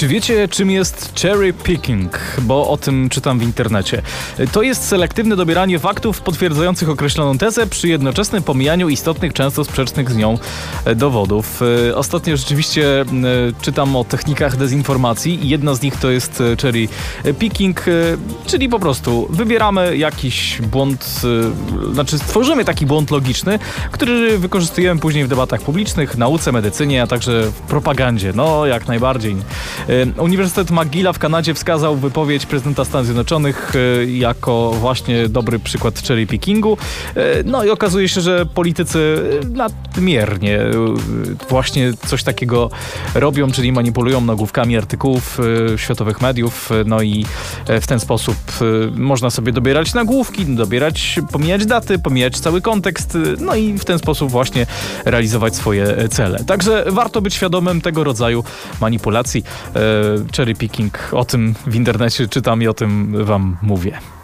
Czy wiecie, czym jest cherry picking? Bo o tym czytam w internecie. To jest selektywne dobieranie faktów potwierdzających określoną tezę przy jednoczesnym pomijaniu istotnych, często sprzecznych z nią dowodów. Ostatnio rzeczywiście czytam o technikach dezinformacji i jedna z nich to jest cherry picking, czyli po prostu wybieramy jakiś błąd, tworzymy taki błąd logiczny, który wykorzystujemy później w debatach publicznych, nauce, medycynie, a także w propagandzie. No, jak najbardziej. Uniwersytet McGilla w Kanadzie wskazał wypowiedź prezydenta Stanów Zjednoczonych jako właśnie dobry przykład cherry pickingu. No i okazuje się, że politycy nadmiernie właśnie coś takiego robią, czyli manipulują nagłówkami artykułów światowych mediów. No i w ten sposób można sobie dobierać nagłówki, pomijać daty, pomijać cały kontekst, no i w ten sposób właśnie realizować swoje cele. Także warto być świadomym tego rodzaju manipulacji. Cherry picking, o tym w internecie czytam i o tym wam mówię.